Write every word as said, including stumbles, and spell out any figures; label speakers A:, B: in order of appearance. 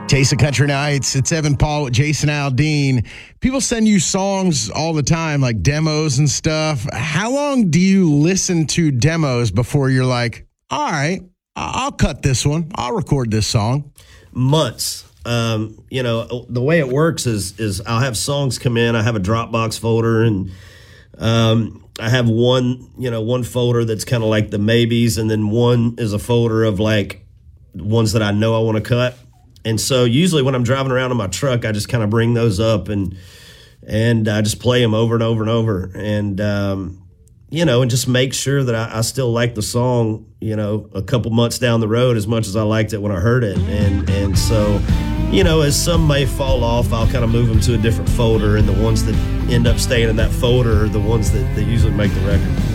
A: Taste of Country Nights. It's Evan Paul with Jason Aldean. People send you songs all the time, like demos and stuff. How long do you listen to demos before you're like, all right, I'll cut this one. I'll record this song?
B: Months. Um, you know, the way it works is is I'll have songs come in. I have a Dropbox folder, and um, I have one, you know, one folder that's kind of like the maybes, and then one is a folder of like ones that I know I want to cut. And so usually when I'm driving around in my truck, I just kind of bring those up and and I just play them over and over and over. And, um, you know, and just make sure that I, I still like the song, you know, a couple months down the road as much as I liked it when I heard it. And, and so, you know, as some may fall off, I'll kind of move them to a different folder. And the ones that end up staying in that folder are the ones that, that usually make the record.